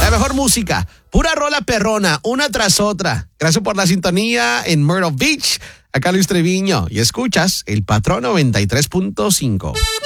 La mejor música, pura rola perrona, una tras otra. Gracias por la sintonía en Myrtle Beach. Acá Luis Treviño y escuchas El Patrón 93.5.